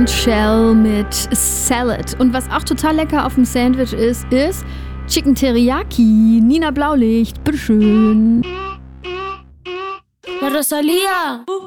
Shell mit Salad. Und was auch total lecker auf dem Sandwich ist Chicken Teriyaki. Nina Blaulicht, bitteschön. La Rosalía.